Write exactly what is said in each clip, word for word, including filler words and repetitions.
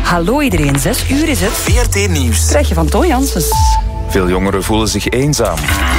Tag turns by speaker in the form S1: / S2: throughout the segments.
S1: Hallo iedereen, zes uur is het.
S2: V R T Nieuws.
S1: Krijg je van Toon Janssens.
S3: Veel jongeren voelen zich eenzaam.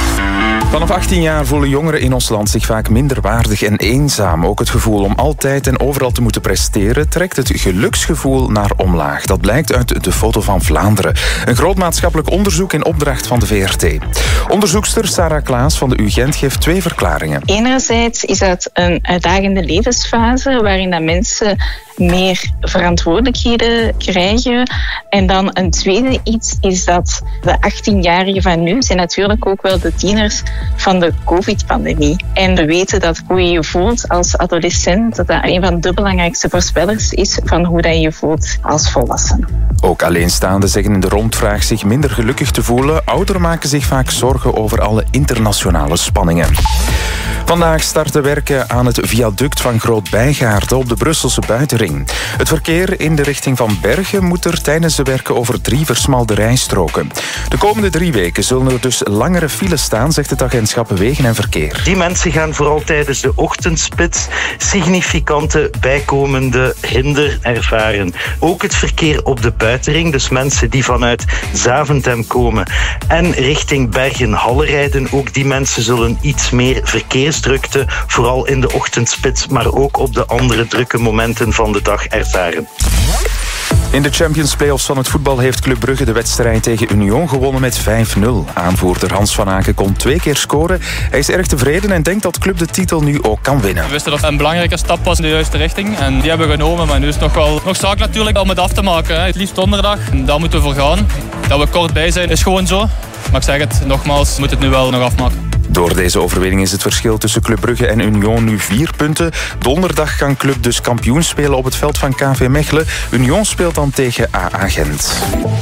S3: Vanaf achttien jaar voelen jongeren in ons land zich vaak minder waardig en eenzaam. Ook het gevoel om altijd en overal te moeten presteren trekt het geluksgevoel naar omlaag. Dat blijkt uit de Foto van Vlaanderen. Een groot maatschappelijk onderzoek in opdracht van de V R T. Onderzoekster Sarah Klaas van de U Gent geeft twee verklaringen.
S4: Enerzijds is dat een uitdagende levensfase waarin dat mensen meer verantwoordelijkheden krijgen. En dan een tweede iets is dat de achttienjarigen van nu zijn natuurlijk ook wel de tieners van de covid-pandemie. En we weten dat hoe je je voelt als adolescent, dat dat een van de belangrijkste voorspellers is van hoe dat je je voelt als volwassene.
S3: Ook alleenstaanden zeggen in de rondvraag zich minder gelukkig te voelen. Ouderen maken zich vaak zorgen over alle internationale spanningen. Vandaag starten werken aan het viaduct van Groot-Bijgaarden op de Brusselse buitenring. Het verkeer in de richting van Bergen moet er tijdens de werken over drie versmalde rijstroken. De komende drie weken zullen er dus langere files staan, zegt het agentschap Wegen en Verkeer.
S5: Die mensen gaan vooral tijdens de ochtendspits significante bijkomende hinder ervaren. Ook het verkeer op de buitenring, dus mensen die vanuit Zaventem komen en richting Bergen-Halle rijden, ook die mensen zullen iets meer verkeersdrukte, vooral in de ochtendspits, maar ook op de andere drukke momenten van de dag ervaren.
S3: In de Champions Playoffs van het voetbal heeft Club Brugge de wedstrijd tegen Union gewonnen met vijf nul. Aanvoerder Hans van Aken kon twee keer scoren. Hij is erg tevreden en denkt dat Club de titel nu ook kan winnen.
S6: We wisten dat het een belangrijke stap was in de juiste richting. En die hebben we genomen, maar nu is het nog wel nog zaak natuurlijk om het af te maken. Hè. Het liefst donderdag, en daar moeten we voor gaan. Dat we kort bij zijn is gewoon zo. Maar ik zeg het, nogmaals, we moeten het nu wel nog afmaken.
S3: Door deze overwinning is het verschil tussen Club Brugge en Union nu vier punten. Donderdag kan Club dus kampioen spelen op het veld van K V Mechelen. Union speelt dan tegen A A Gent.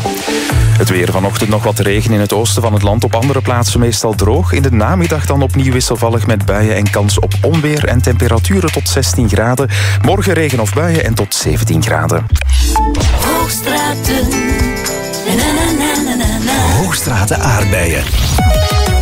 S3: Het weer vanochtend nog wat regen in het oosten van het land. Op andere plaatsen meestal droog. In de namiddag dan opnieuw wisselvallig met buien en kans op onweer. En temperaturen tot zestien graden. Morgen regen of buien en tot zeventien graden.
S2: Hoogstraten. Na, na, na, na, na. Hoogstraten aardbeien.